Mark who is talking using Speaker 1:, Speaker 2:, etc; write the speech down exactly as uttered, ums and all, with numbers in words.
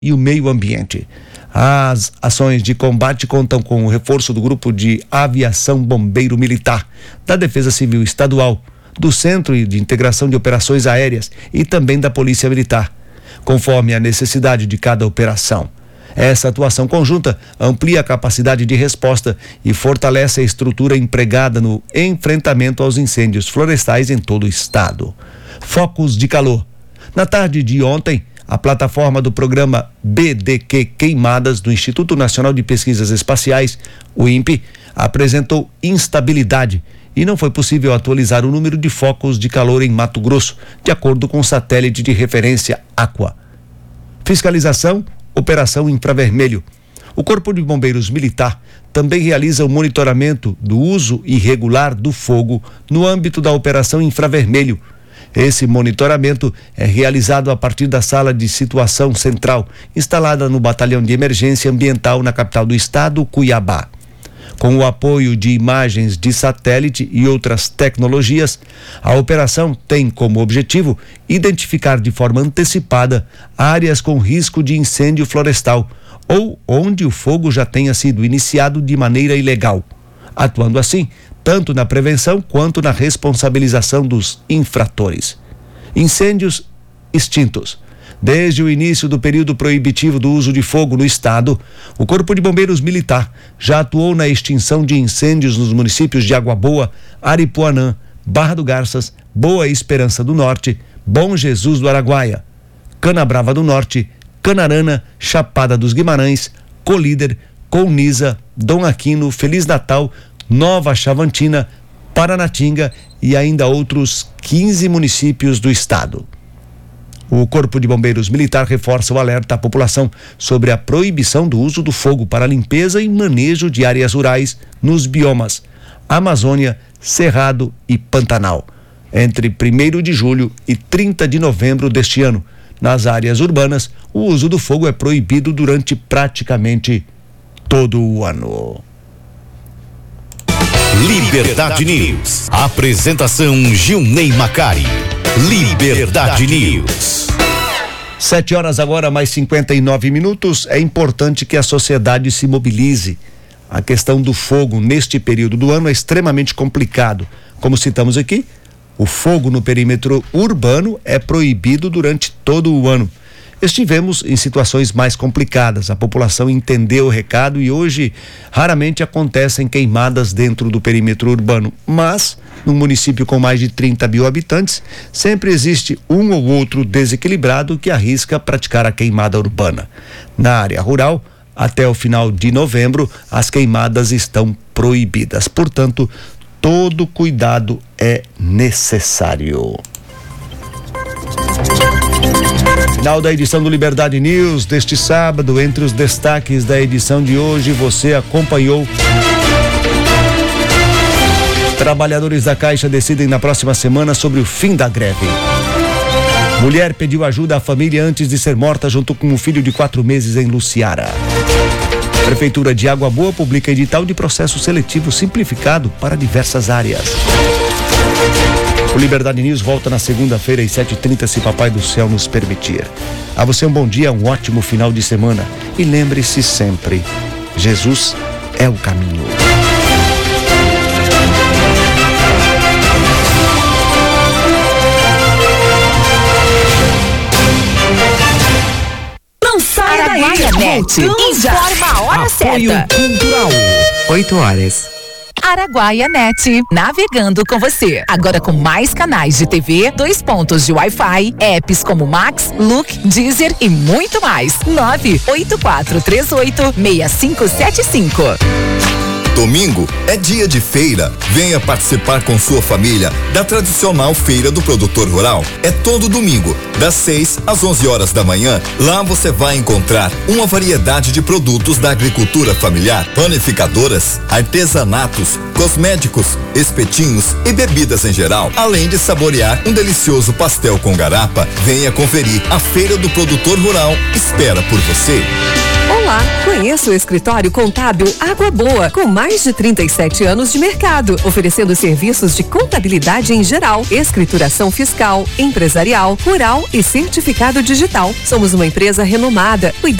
Speaker 1: e o meio ambiente. As ações de combate contam com o reforço do Grupo de Aviação Bombeiro Militar, da Defesa Civil Estadual, do Centro de Integração de Operações Aéreas e também da Polícia Militar, conforme a necessidade de cada operação. Essa atuação conjunta amplia a capacidade de resposta e fortalece a estrutura empregada no enfrentamento aos incêndios florestais em todo o estado. Focos de calor. Na tarde de ontem, a plataforma do programa B D Q Queimadas do Instituto Nacional de Pesquisas Espaciais, o INPE, apresentou instabilidade e não foi possível atualizar o número de focos de calor em Mato Grosso, de acordo com o satélite de referência Aqua. Fiscalização, operação infravermelho. O Corpo de Bombeiros Militar também realiza o monitoramento do uso irregular do fogo no âmbito da operação infravermelho. Esse monitoramento é realizado a partir da sala de situação central, instalada no Batalhão de Emergência Ambiental na capital do estado, Cuiabá. Com o apoio de imagens de satélite e outras tecnologias, a operação tem como objetivo identificar de forma antecipada áreas com risco de incêndio florestal ou onde o fogo já tenha sido iniciado de maneira ilegal, atuando assim tanto na prevenção quanto na responsabilização dos infratores. Incêndios extintos. Desde o início do período proibitivo do uso de fogo no estado, o Corpo de Bombeiros Militar já atuou na extinção de incêndios nos municípios de Água Boa, Aripuanã, Barra do Garças, Boa Esperança do Norte, Bom Jesus do Araguaia, Canabrava do Norte, Canarana, Chapada dos Guimarães, Colíder, Colniza, Dom Aquino, Feliz Natal, Nova Chavantina, Paranatinga e ainda outros quinze municípios do estado. O Corpo de Bombeiros Militar reforça o alerta à população sobre a proibição do uso do fogo para limpeza e manejo de áreas rurais nos biomas Amazônia, Cerrado e Pantanal, entre primeiro de julho e trinta de novembro deste ano. Nas áreas urbanas, o uso do fogo é proibido durante praticamente todo o ano.
Speaker 2: Liberdade News. Apresentação Gilney Macari. Liberdade News.
Speaker 1: Sete horas agora, mais cinquenta e nove minutos. É importante que a sociedade se mobilize. A questão do fogo neste período do ano é extremamente complicado. Como citamos aqui, o fogo no perímetro urbano é proibido durante todo o ano. Estivemos em situações mais complicadas, a população entendeu o recado e hoje raramente acontecem queimadas dentro do perímetro urbano, mas num município com mais de trinta mil habitantes, sempre existe um ou outro desequilibrado que arrisca praticar a queimada urbana. Na área rural, até o final de novembro, as queimadas estão proibidas, portanto, todo cuidado é necessário. Final da edição do Liberdade News deste sábado. Entre os destaques da edição de hoje, você acompanhou: trabalhadores da Caixa decidem na próxima semana sobre o fim da greve. Mulher pediu ajuda à família antes de ser morta junto com um filho de quatro meses em Luciara. Prefeitura de Água Boa publica edital de processo seletivo simplificado para diversas áreas. O Liberdade News volta na segunda-feira às sete e trinta, se Papai do Céu nos permitir. A você um bom dia, um ótimo final de semana. E lembre-se sempre, Jesus é o caminho.
Speaker 3: Não sai daí, Net. Informa a hora
Speaker 4: Apoio
Speaker 3: certa.
Speaker 4: Cultural. oito horas.
Speaker 3: Araguaia Net, navegando com você. Agora com mais canais de T V, dois pontos de Wi-Fi, apps como Max, Look, Deezer e muito mais. nove oito quatro três oito seis cinco sete cinco.
Speaker 5: Domingo é dia de feira. Venha participar com sua família da tradicional Feira do Produtor Rural. É todo domingo, das seis às onze horas da manhã. Lá você vai encontrar uma variedade de produtos da agricultura familiar, panificadoras, artesanatos, cosméticos, espetinhos e bebidas em geral. Além de saborear um delicioso pastel com garapa, venha conferir. A Feira do Produtor Rural espera por você.
Speaker 6: Olá, conheça o escritório contábil Água Boa, com mais de trinta e sete anos de mercado, oferecendo serviços de contabilidade em geral, escrituração fiscal, empresarial, rural e certificado digital. Somos uma empresa renomada, cuidando